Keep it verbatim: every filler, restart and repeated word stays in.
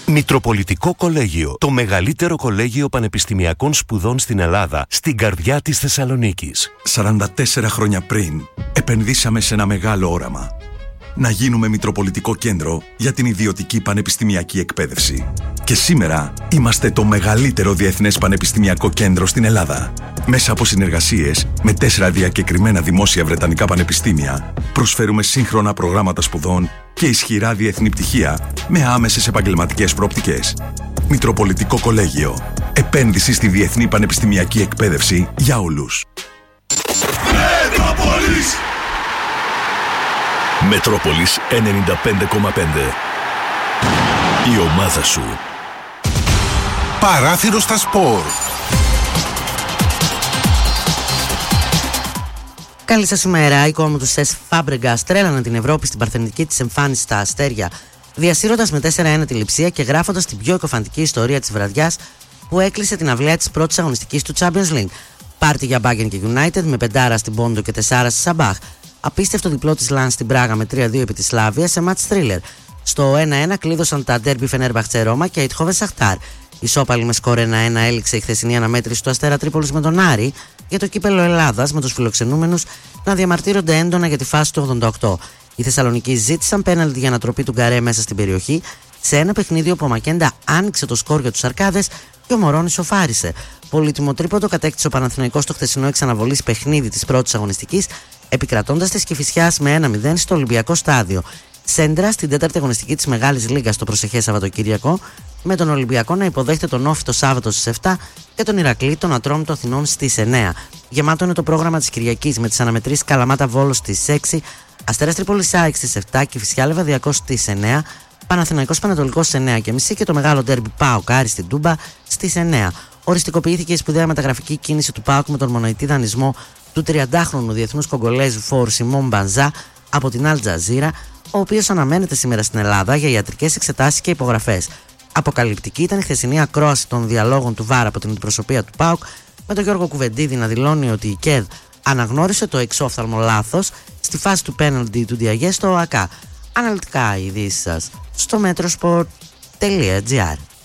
Μητροπολιτικό Κολέγιο, το μεγαλύτερο κολέγιο πανεπιστημιακών σπουδών στην Ελλάδα, στην καρδιά της Θεσσαλονίκης. σαράντα τέσσερα χρόνια πριν, επενδύσαμε σε ένα μεγάλο όραμα. Να γίνουμε Μητροπολιτικό Κέντρο για την ιδιωτική πανεπιστημιακή εκπαίδευση. Και σήμερα είμαστε το μεγαλύτερο διεθνές πανεπιστημιακό κέντρο στην Ελλάδα. Μέσα από συνεργασίες με τέσσερα διακεκριμένα δημόσια βρετανικά πανεπιστήμια, προσφέρουμε σύγχρονα προγράμματα σπουδών και ισχυρά διεθνή πτυχία με άμεσες επαγγελματικές προοπτικές. Μητροπολιτικό Κολέγιο. Επένδυση στη διεθνή πανεπιστημιακή εκπαίδευση για όλους. Μετρόπολης! Μετρόπολης ενενήντα πέντε κόμμα πέντε. Η ομάδα σου. Παράθυρο στα σπορ. Καλή σας ημέρα. Η κόμμα του Σες Φάμπρεγκας τρέλανε την Ευρώπη στην παρθενική της εμφάνιση στα αστέρια, διασύροντας με τέσσερα ένα τη Λειψία και γράφοντας την πιο εκοφαντική ιστορία της βραδιάς που έκλεισε την αυλαία της πρώτης αγωνιστικής του Champions League. Πάρτι για Bayern και United με πεντάρα στην Πόντο και τεσσάρα στη Σαμπάχ. Απίστευτο διπλό της Λαν στην Πράγα με τρία δύο επί της Σλάβια σε match thriller. Στο ένα ένα κλείδωσαν τα ντέρμπι Φενέρμπαχτσε Ρώμα και Αιτχόβεν Σαχτάρ. Ισόπαλη με σκορ ένα ένα έληξε η χθεσινή αναμέτρηση του Αστέρα Τρίπολης με τον Άρη για το κύπελλο Ελλάδας, με τους φιλοξενούμενους να διαμαρτύρονται έντονα για τη φάση του ογδόντα οκτώ. Οι Θεσσαλονικοί ζήτησαν πέναλτι για ανατροπή του Γκαρέ μέσα στην περιοχή, σε ένα παιχνίδι όπου ο Μακέντα άνοιξε το σκορ για τους Αρκάδες και ο Μωρόνης σοφάρισε. Πολύτιμο τρίποντο κατέκτησε ο Παναθηναϊκός στο χθεσινό εξαναβολής παιχνίδι της πρώτης αγωνιστικής, επικρατώντας της Κηφισιάς με ένα μηδέν στο Ολυμπιακό Στάδιο. Σέντρα στην τέταρτη αγωνιστική της Μεγάλης Λίγκας το προσεχές Σαββατοκύριακο, με τον Ολυμπιακό να υποδέχεται τον Όφη το Σάββατο στις επτά και τον Ηρακλή των Ατρόμητων Αθηνών στις εννέα. Γεμάτο είναι το πρόγραμμα της Κυριακής με τις αναμετρήσεις Καλαμάτα Βόλος στις έξι, Αστέρας Τρίπολης ΑΕΚ στις επτά, Κηφισιά Λεβαδιακός στις εννέα, Παναθηναϊκός Πανατολικός στις εννέα και μισή και το μεγάλο ντέρμπι ΠΑΟΚ Άρης στην Τούμπα στις εννέα. Οριστικοποιήθηκε η σπουδαία μεταγραφική κίνηση του ΠΑΟΚ με τον μονοητή δανεισμό του τριαντάχρονου διεθνούς Κογκολέζου φόρ Σιμών Μπανζά από την Αλ Τζαζίρα, ο οποίος αναμένεται σήμερα στην Ελλάδα για ιατρικές εξετάσεις και υπογραφές. Αποκαλυπτική ήταν η χθεσινή ακρόαση των διαλόγων του ΒΑΡ από την αντιπροσωπεία του ΠΑΟΚ, με τον Γιώργο Κουβεντίδη να δηλώνει ότι η ΚΕΔ αναγνώρισε το εξόφθαλμο λάθος στη φάση του πέναλτι του Διαγέ στο ΟΑΚΑ. Αναλυτικά οι ειδήσεις σας στο μέτροσπορτ τελεία τζι άρ.